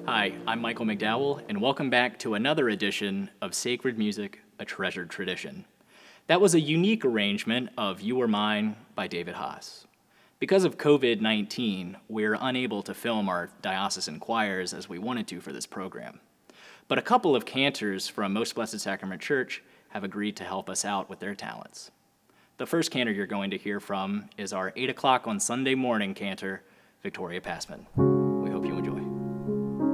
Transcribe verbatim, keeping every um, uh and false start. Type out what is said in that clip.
Hi, I'm Michael McDowell, and welcome back to another edition of Sacred Music, a Treasured Tradition. That was a unique arrangement of You Are Mine by David Haas. Because of COVID nineteen, we're unable to film our diocesan choirs as we wanted to for this program. But a couple of cantors from Most Blessed Sacrament Church have agreed to help us out with their talents. The first cantor you're going to hear from is our eight o'clock on Sunday morning cantor, Victoria Passman.